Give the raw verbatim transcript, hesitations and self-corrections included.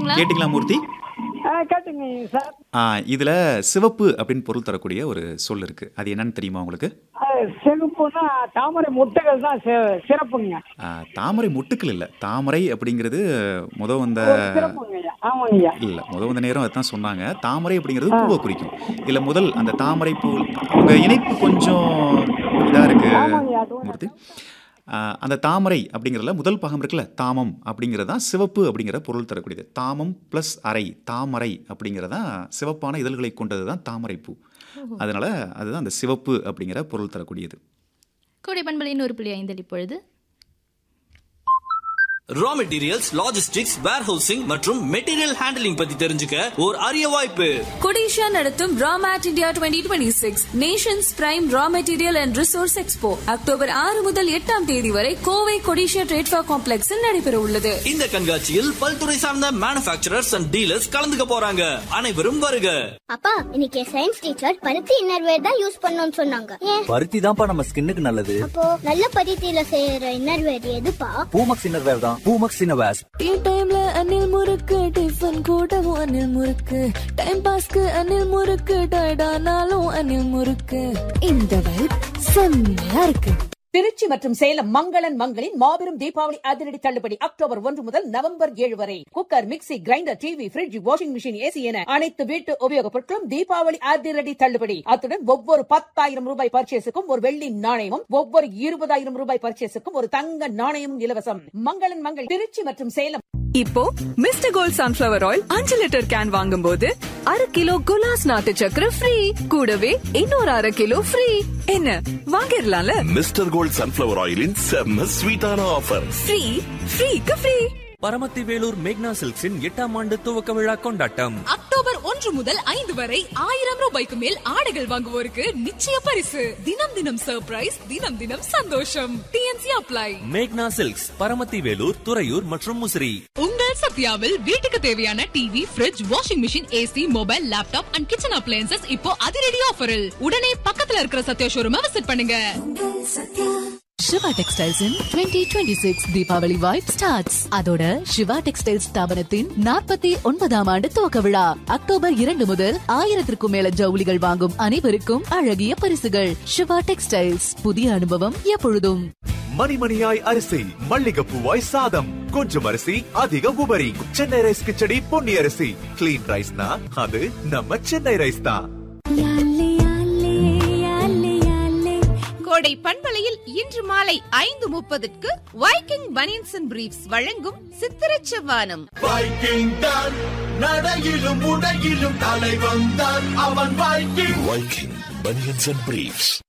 கேட்டிங்களா? கேட்டிங்களா மூர்த்தி? கேட்டுங்க சார். ஆ இதில் சிவப்பு அப்படின்னு பொருள் தரக்கூடிய ஒரு சொல் இருக்குது. அது என்னன்னு தெரியுமா உங்களுக்கு? சிவப்புனா தாமரை முட்டைகள் தான் சிறப்புங்க. தாமரை முட்டுக்கள் இல்லை. தாமரை அப்படிங்கிறது முத வந்த இல்லை முத வந்த நேரம் அதுதான் சொன்னாங்க. தாமரை அப்படிங்கிறது பூவை குறிக்கும். இல்லை முதல் அந்த தாமரை பூ உங்கள் இணைப்பு கொஞ்சம் இதாக இருக்கு மூர்த்தி. அந்த தாமரை அப்படிங்கிறதுல முதல் பாகம் இருக்குல்ல, தாமம் அப்படிங்கிறது தான் சிவப்பு அப்படிங்கிற பொருள் தரக்கூடியது. தாமம் ப்ளஸ் அரை, தாமரை அப்படிங்கிறதான் சிவப்பான இதழ்களை கொண்டது தான் தாமரை பூ. அதனால் அதுதான் அந்த சிவப்பு அப்படிங்கிற பொருள் தரக்கூடியது. கோடை பண்பலையின் ஒரு புள்ளி ஐந்து இப்பொழுது ரா மெட்டீரியல்ஸ், லாஜிஸ்டிக்ஸ், வேர்ஹவுசிங் மற்றும் மெட்டீரியல் ஹேண்டலிங் பத்தி தெரிஞ்சுக்க ஒரு அரிய வாய்ப்பு. கொடிஷா நடத்தும் ராமேட் India twenty twenty six Nations prime raw material and resource expo October ஆறு முதல் எட்டாம் தேதி வரை கோவை கொடிஷா ட்ரேட்ஃபா காம்ப்ளெக்ஸில் நடைபெற உள்ளது. இந்த கண்காட்சியில் பல்துறை சார்ந்த மேனுஃபேக்சரர்ஸ் அண்ட் டீலர்ஸ் கலந்துக்க போறாங்க. அனைவரும் வருக. அப்பா, இன்னைக்கு சயின்ஸ் டீச்சர் பருத்தி இன்னர்வேர் தான் யூஸ் பண்ணணும்னு சொன்னாங்க. பருத்தி தான்ப்பா நம்ம ஸ்கின்னுக்கு நல்லது. அப்போ நல்ல பருத்தியில செய்யற இன்னர்வேர் எதுப்பா? பூமக்ஸ் இன்னர்வேர் தான். பூமக்ஸ் இன்னர்வேர்ஸ். டீ டைம்ல அனில் முறுக்கு, டிஃபன் கூடவும் அனில் முறுக்கு, டைம் பாஸ்க்கு அனில் முறுக்கு, டயர்டானாலும் அனில் முறுக்கு. இந்த வைப் செம்மையா இருக்கு. திருச்சி மற்றும் சேலம் மங்களன் மங்களின் மாபெரும் தீபாவளி அதிரடி தள்ளுபடி அக்டோபர் ஒன்று முதல் நவம்பர் ஏழு வரை. Cooker, mixie, grinder, TV, bridge, washing machine, AC என அனைத்து வீட்டு உபயோகப் பொருட்களும் தீபாவளி அதிரடி தள்ளுபடி. அத்துடன் ஒவ்வொரு பத்தாயிரம் ரூபாய் பர்ச்சேஸுக்கும் ஒரு வெள்ளி நாணயமும், ஒவ்வொரு இருபதாயிரம் ரூபாய் பர்ச்சேஸுக்கும் ஒரு தங்க நாணயமும் இலவசம். மங்களன் மங்கள் திருச்சி மற்றும் சேலம். இப்போ மிஸ்டர் கோல்ட் சன்ஃபிளவர் ஆயில் அஞ்சு லிட்டர் கேன் வாங்கும் போது அரை கிலோ குலாஸ் நாட்டு சக்கரை ஃப்ரீ. கூடவே இன்னொரு அரை கிலோ ஃப்ரீ. என்ன வாங்கிடலாம்ல? மிஸ்டர் கோல்ட் சன்ஃபிளவர் ஆயிலின் செம்ம ஸ்வீட்டான offer. Free ஃப்ரீக்கு free. Paramathi Vellore மேக்னா சில்க்ஸின் எட்டாம் ஆண்டு துவக்க விழா கொண்டாட்டம் அக்டோபர் ஒன்று முதல் ஐந்து வரை ஆயிரம் ரூபாய்க்கு மேல் ஆடைகள் வாங்குவோருக்கு நிச்சய பரிசு. தினம் தினம் சர்ப்ரைஸ், தினம் தினம் சந்தோஷம். DNC apply. மேக்னா சில்க்ஸ், பரமத்தி வேலூர், துறையூர் மற்றும் முசிறி. உங்கள் சத்யாவில் வீட்டுக்கு தேவையான TV, bridge, washing machine, AC, mobile, laptop and kitchen appliances இப்போ அதிரடி ஆஃபரில். உடனே பக்கத்துல இருக்கிற சத்யா ஷோரூமை விசிட் பண்ணுங்க. Siva textiles in twenty twenty six Deepavali vibe starts. அதோட சிவா டெக்ஸ்டைல்ஸ் ஸ்தாபனத்தின் நாற்பத்தி ஒன்பதாம் ஆண்டு துவக்க விழா அக்டோபர் இரண்டு முதல் ஆயிரத்திற்கும் மேல ஜவுளிகள் வாங்கும் அனைவருக்கும் அழகிய பரிசுகள். சிவா டெக்ஸ்டைல்ஸ், புதிய அனுபவம் எப்பொழுதும். மணிமணியாய் அரிசி, மல்லிகைப்பூவாய் சாதம், கொஞ்சம் அரிசி அதிக உபரி. சென்னை ரைஸ் கிச்சடி பொன்னி அரிசி. கிளீன் ரைஸ்னா அது நம்ம சென்னை ரைஸ் தான். கோடை பண்பலையில் இன்று மாலை ஐந்து முப்பதுக்கு வைக்கிங் பனியன்ஸ் அண்ட் பிரீஃப்ஸ் வழங்கும் சித்திரச் செவ்வானம். வைக்கிங் தான் நடையிலும் உடையிலும் தலைவன் தான் அவன். Viking Viking banians and briefs.